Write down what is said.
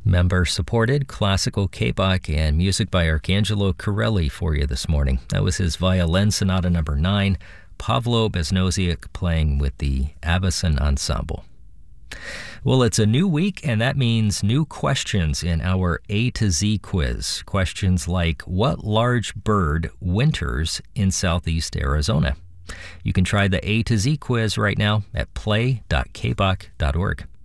Member-supported classical K-Bach and music by Arcangelo Corelli for you this morning. That was his Violin Sonata No. 9, Pavlo Beznoziuk playing with the Avicen Ensemble. Well, it's a new week, and that means new questions in our A to Z quiz. Questions like, what large bird winters in southeast Arizona? You can try the A to Z quiz right now at play.kbach.org.